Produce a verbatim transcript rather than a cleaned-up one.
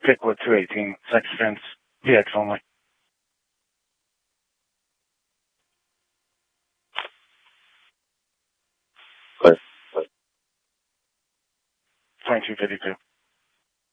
Pickwood two eighteen, sex fence, V X only. Clear. twenty-two fifty-two.